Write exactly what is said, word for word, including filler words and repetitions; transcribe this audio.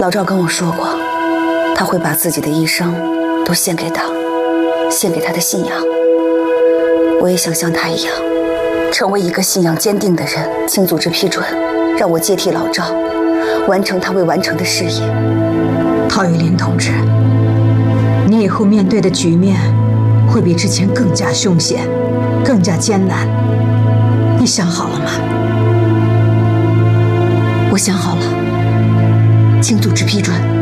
老赵跟我说过，他会把自己的一生都献给党，献给他的信仰。我也想像他一样，成为一个信仰坚定的人。请组织批准，让我接替老赵，完成他未完成的事业。 陶玉林同志，你以后面对的局面会比之前更加凶险，更加艰难。你想好了吗？ 我想好了，请组织批准。